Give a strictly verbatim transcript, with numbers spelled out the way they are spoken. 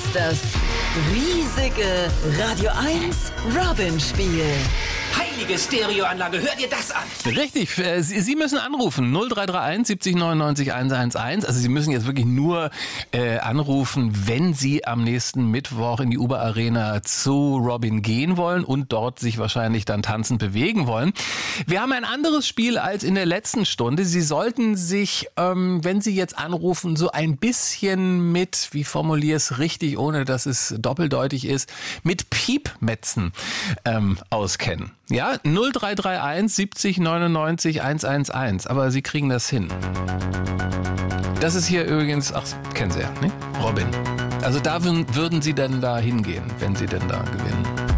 das riesige Radio eins Robin-Spiel. Heilige Stereoanlage, hört ihr das an? Richtig, Sie, Sie müssen anrufen, null drei drei eins siebzig neunundneunzig hunderteins. Also Sie müssen jetzt wirklich nur äh, anrufen, wenn Sie am nächsten Mittwoch in die Uber Arena zu Robin gehen wollen und dort sich wahrscheinlich dann tanzend bewegen wollen. Wir haben ein anderes Spiel als in der letzten Stunde. Sie sollten sich, ähm, wenn Sie jetzt anrufen, so ein bisschen mit, wie formuliere es richtig, ohne dass es doppeldeutig ist, mit Piepmetzen ähm, auskennen. Ja, null drei drei eins siebzig neunundneunzig hunderteins. Aber Sie kriegen das hin. Das ist hier übrigens, ach, kennen Sie ja, ne? Robin. Also da würden Sie denn da hingehen, wenn Sie denn da gewinnen.